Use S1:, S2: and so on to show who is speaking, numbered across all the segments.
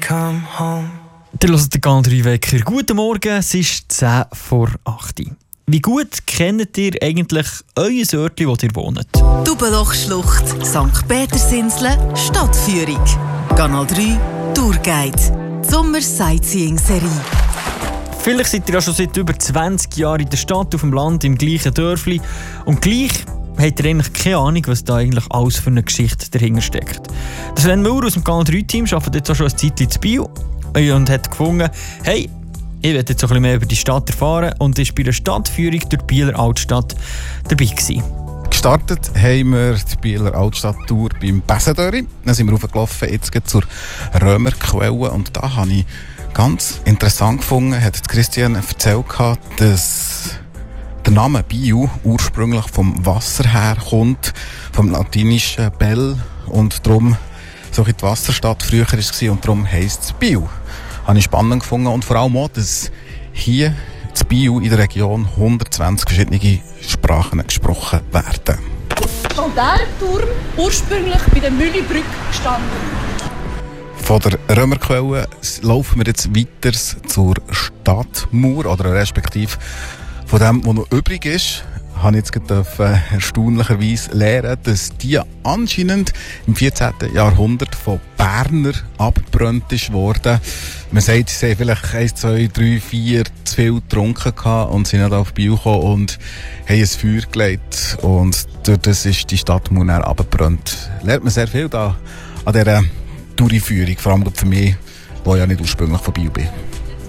S1: come home.
S2: Ihr hört den Kanal 3 Wecker. Guten Morgen, es ist 10 vor 8 Uhr. Wie gut kennt ihr eigentlich euer Örtchen, wo ihr wohnt?
S3: Dubenlochschlucht, St. Petersinsel, Stadtführung. Kanal 3 Tourguide. Die Sommer-Sightseeing-Serie.
S2: Vielleicht seid ihr ja schon seit über 20 Jahren in der Stadt, auf dem Land, im gleichen Dörfli. Und gleich habt ihr eigentlich keine Ahnung, was da eigentlich alles für eine Geschichte dahinter steckt. Der Sven Müller aus dem Kanal 3-Team arbeitet jetzt auch schon ein Zeitchen in Biel und hat gefunden, hey, ich will jetzt so ein bisschen mehr über die Stadt erfahren und ist bei der Stadtführung durch die Bieler Altstadt dabei gewesen.
S4: Gestartet haben wir die Bieler Altstadt-Tour beim Besendöri. Dann sind wir raufgelaufen, jetzt geht zur Römerquelle. Und da habe ich ganz interessant gefunden, hat Christian erzählt, dass der Name Biu ursprünglich vom Wasser her kommt, vom latinischen Bell. Und darum so die Wasserstadt früher war und darum heisst es Biu. Habe ich spannend gefunden und vor allem auch, dass hier in Biel in der Region 120 verschiedene Sprachen gesprochen werden.
S5: Schon der Turm ursprünglich bei der Müllibrücke gestanden.
S4: Von der Römerquelle laufen wir jetzt weiter zur Stadtmauer oder respektive von dem, was noch übrig ist. Habe ich jetzt erstaunlicherweise lernen, dass die anscheinend im 14. Jahrhundert von Berner abgebrannt ist worden. Man sagt, sie haben vielleicht 1, 2, 3, 4 zu viel getrunken und sind nicht auf Biel gekommen und haben ein Feuer gelegt. Und durch das ist die Stadtmauer dann abgebrannt. Lernt man sehr viel da an dieser Touriführung, vor allem für mich, der ja nicht ursprünglich von Biel bin.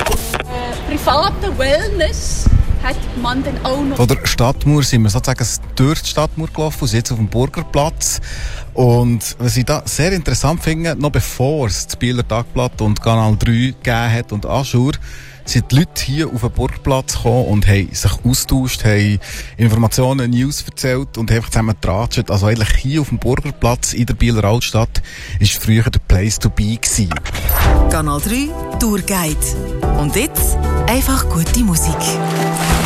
S5: Private Wellness hat man dann auch noch.
S4: Von der Stadtmauer sind wir sozusagen durch die Stadtmauer gelaufen und sind jetzt auf dem Burgerplatz. Und was ich da sehr interessant finde, noch bevor es das Bieler Tagblatt und Kanal 3 gegeben hat und Aschur, sind die Leute hier auf den Burgerplatz gekommen und haben sich austauscht, haben Informationen, News erzählt und haben zusammen getratscht. Also eigentlich hier auf dem Burgerplatz in der Bieler Altstadt war früher der Place to be gewesen.
S3: Kanal 3 Tourguide. Und jetzt einfach gute Musik.